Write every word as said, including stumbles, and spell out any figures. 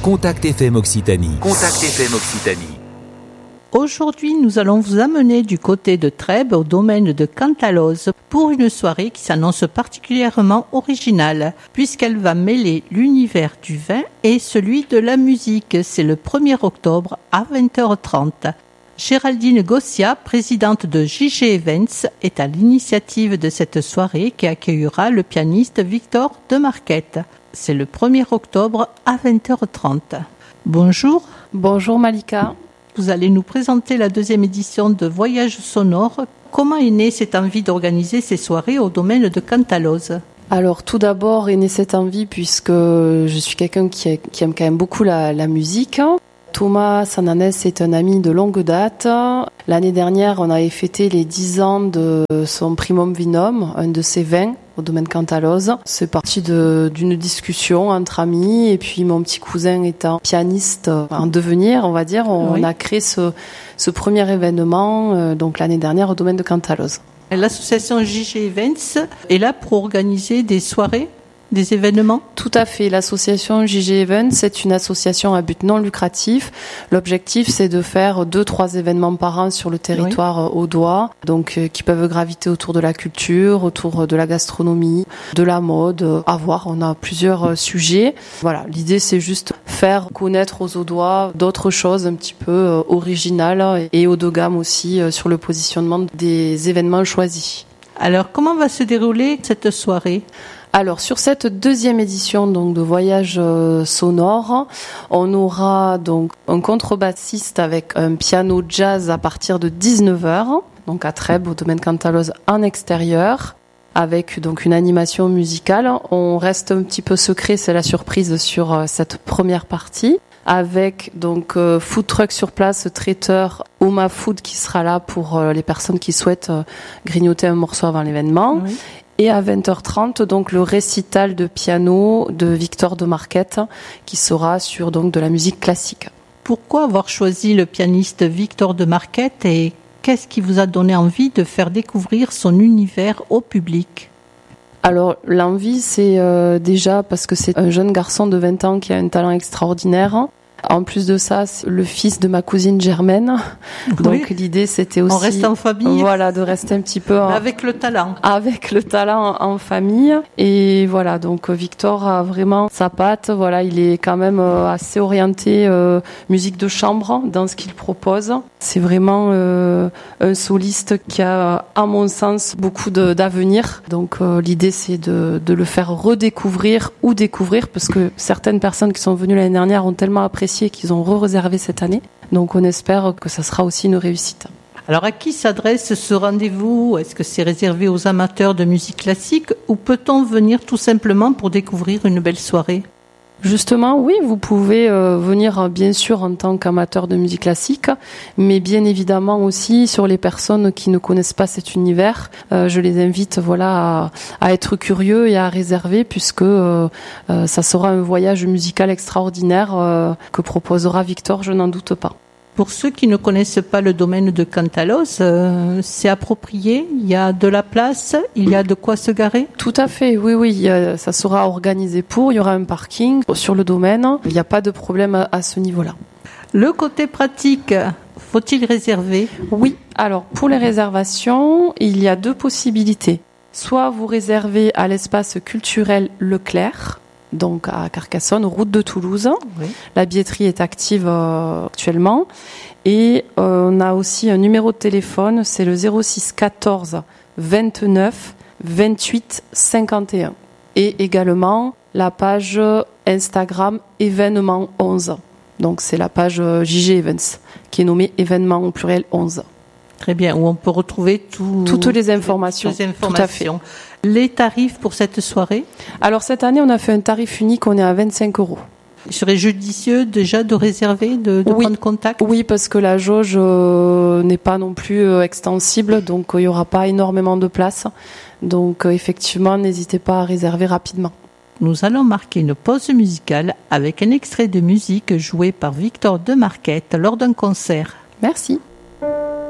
Contact F M Occitanie. Contact F M Occitanie. Aujourd'hui, nous allons vous amener du côté de Trèbes, au domaine de Cantalozze, pour une soirée qui s'annonce particulièrement originale, puisqu'elle va mêler l'univers du vin et celui de la musique. C'est le premier octobre à vingt heures trente. Géraldine Gossia, présidente de J G Events, est à l'initiative de cette soirée qui accueillera le pianiste Victor de Marquette. C'est le premier octobre à vingt heures trente. Bonjour. Bonjour Malika. Vous allez nous présenter la deuxième édition de Voyage sonore. Comment est née cette envie d'organiser ces soirées au domaine de Cantalozze ? Alors tout d'abord est née cette envie puisque je suis quelqu'un qui, qui aime quand même beaucoup la, la musique. Thomas Sananès est un ami de longue date. L'année dernière, on avait fêté les dix ans de son primum vinum, un de ses vins au domaine Cantalozze. C'est parti de, d'une discussion entre amis et puis mon petit cousin étant pianiste en devenir, on va dire, on, oui. on a créé ce, ce premier événement euh, donc l'année dernière au domaine de Cantalozze. L'association J G Events est là pour organiser des soirées, des événements ? Tout à fait. L'association J G Events, c'est une association à but non lucratif. L'objectif, c'est de faire deux, trois événements par an sur le territoire oui. audois, donc euh, qui peuvent graviter autour de la culture, autour de la gastronomie, de la mode. À voir, on a plusieurs euh, sujets. Voilà, l'idée, c'est juste faire connaître aux audois d'autres choses un petit peu euh, originales et haut de gamme aussi euh, sur le positionnement des événements choisis. Alors, comment va se dérouler cette soirée ? Alors sur cette deuxième édition donc de Voyage euh, sonore, on aura donc un contrebassiste avec un piano jazz à partir de dix-neuf heures, donc à Trèbes au domaine Cantalozze en extérieur, avec donc une animation musicale. On reste un petit peu secret, c'est la surprise sur euh, cette première partie. Avec donc euh, food truck sur place, traiteur Oma Food qui sera là pour euh, les personnes qui souhaitent euh, grignoter un morceau avant l'événement. Oui. Et à vingt heures trente, donc le récital de piano de Victor de Marquette qui sera sur donc de la musique classique. Pourquoi avoir choisi le pianiste Victor de Marquette et qu'est-ce qui vous a donné envie de faire découvrir son univers au public ? Alors l'envie, c'est euh, déjà parce que c'est un jeune garçon de vingt ans qui a un talent extraordinaire. En plus de ça, c'est le fils de ma cousine Germaine. Oui. Donc l'idée, c'était aussi... On reste en famille. Voilà, de rester un petit peu... En, avec le talent. Avec le talent en, en famille. Et voilà, donc Victor a vraiment sa patte. Voilà, il est quand même euh, assez orienté euh, musique de chambre dans ce qu'il propose. C'est vraiment euh, un soliste qui a, à mon sens, beaucoup de, d'avenir. Donc euh, l'idée, c'est de, de le faire redécouvrir ou découvrir, parce que certaines personnes qui sont venues l'année dernière ont tellement apprécié qu'ils ont re-réservé cette année. Donc on espère que ça sera aussi une réussite. Alors à qui s'adresse ce rendez-vous ? Est-ce que c'est réservé aux amateurs de musique classique ou peut-on venir tout simplement pour découvrir une belle soirée ? Justement, oui, vous pouvez euh, venir bien sûr en tant qu'amateur de musique classique, mais bien évidemment aussi sur les personnes qui ne connaissent pas cet univers, euh, je les invite voilà à, à être curieux et à réserver puisque euh, euh, ça sera un voyage musical extraordinaire euh, que proposera Victor, je n'en doute pas. Pour ceux qui ne connaissent pas le domaine de Cantalozze, euh, c'est approprié, il y a de la place, il y a de quoi se garer ? Tout à fait, oui, oui, a, ça sera organisé pour, il y aura un parking sur le domaine, il n'y a pas de problème à, à ce niveau-là. Le côté pratique, faut-il réserver ? Oui, alors pour les réservations, il y a deux possibilités. Soit vous réservez à l'espace culturel Leclerc, donc à Carcassonne, route de Toulouse. Oui. La billetterie est active euh, actuellement. Et euh, on a aussi un numéro de téléphone, c'est le zéro six quatorze vingt-neuf vingt-huit cinquante et un. Et également la page Instagram événement onze. Donc c'est la page J G Events qui est nommée événement au pluriel onze. Très bien, où on peut retrouver tout, toutes les informations. Toutes les informations. Tout à fait. Les tarifs pour cette soirée ? Alors cette année, on a fait un tarif unique, on est à vingt-cinq euros. Il serait judicieux déjà de réserver, de, de oui. prendre contact ? Oui, parce que la jauge euh, n'est pas non plus euh, extensible, donc il euh, n'y aura pas énormément de place. Donc euh, effectivement, n'hésitez pas à réserver rapidement. Nous allons marquer une pause musicale avec un extrait de musique joué par Victor de Marquette lors d'un concert. Merci.